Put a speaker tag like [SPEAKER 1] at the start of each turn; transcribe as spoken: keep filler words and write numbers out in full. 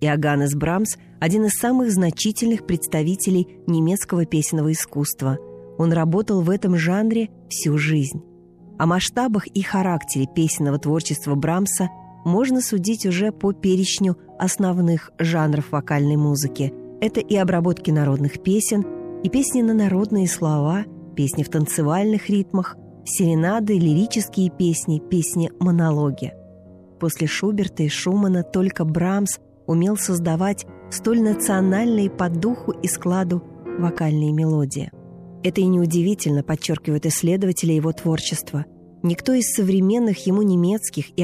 [SPEAKER 1] Иоганнес Брамс – один из самых значительных представителей немецкого песенного искусства. Он работал в этом жанре всю жизнь. О масштабах и характере песенного творчества Брамса можно судить уже по перечню основных жанров вокальной музыки. Это и обработки народных песен, и песни на народные слова, песни в танцевальных ритмах, серенады, лирические песни, песни-монологи. После Шуберта и Шумана только Брамс умел создавать столь национальные по духу и складу вокальные мелодии. Это и неудивительно, подчеркивают исследователи его творчества. Никто из современных ему немецких и